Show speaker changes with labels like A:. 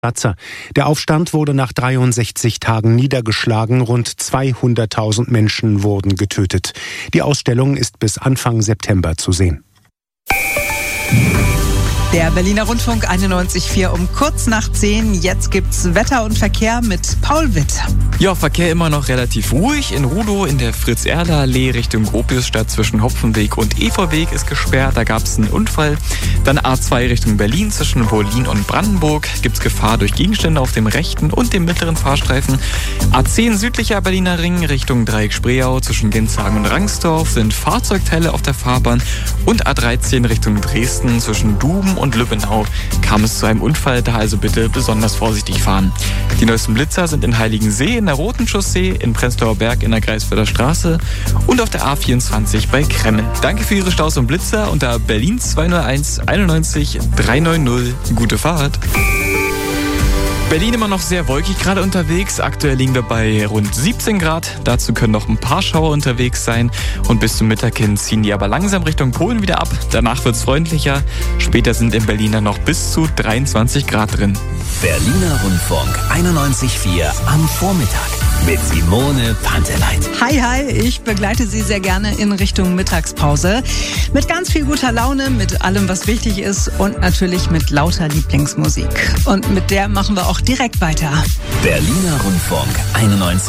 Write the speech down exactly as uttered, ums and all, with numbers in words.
A: Ratzer. Der Aufstand wurde nach dreiundsechzig Tagen niedergeschlagen. Rund zweihunderttausend Menschen wurden getötet. Die Ausstellung ist bis Anfang September zu sehen.
B: Der Berliner Rundfunk einundneunzig Komma vier um kurz nach zehn. Jetzt gibt's Wetter und Verkehr mit Paul Witt.
C: Ja, Verkehr immer noch relativ ruhig. In Rudow in der Fritz-Erler-Allee Richtung Gropiusstadt zwischen Hopfenweg und Efeuweg ist gesperrt. Da gab es einen Unfall. Dann A zwei Richtung Berlin zwischen Wollin und Brandenburg. Gibt es Gefahr durch Gegenstände auf dem rechten und dem mittleren Fahrstreifen. A zehn südlicher Berliner Ring Richtung Dreieck-Spreeau zwischen Genshagen und Rangsdorf sind Fahrzeugteile auf der Fahrbahn. Und A dreizehn Richtung Dresden zwischen Duben und Lübbenau kam es zu einem Unfall, da also bitte besonders vorsichtig fahren. Die neuesten Blitzer sind in Heiligensee, in der Roten Chaussee, in Prenzlauer Berg in der Greifswalder Straße und auf der A vierundzwanzig bei Kremmen. Danke für Ihre Staus und Blitzer unter Berlin zwei null eins einundneunzig drei neun null. Gute Fahrt! Berlin immer noch sehr wolkig gerade unterwegs. Aktuell liegen wir bei rund siebzehn Grad. Dazu können noch ein paar Schauer unterwegs sein. Und bis zum Mittag hin ziehen die aber langsam Richtung Polen wieder ab. Danach wird es freundlicher. Später sind in Berlin dann noch bis zu dreiundzwanzig Grad drin.
D: Berliner Rundfunk einundneunzig Komma vier am Vormittag mit Simone Panteleit.
B: Hi, hi, ich begleite Sie sehr gerne in Richtung Mittagspause. Mit ganz viel guter Laune, mit allem, was wichtig ist und natürlich mit lauter Lieblingsmusik. Und mit der machen wir auch direkt weiter.
D: Berliner Rundfunk einundneunzig